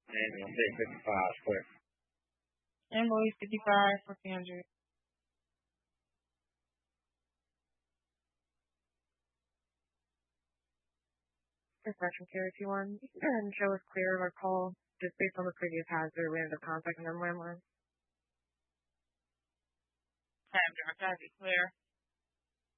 And 655, quick. Invoice 55 for 300. Construction carrier 1 and show us clear of our call just based on the previous hazard. We ended up contacting them landline. Have Clear.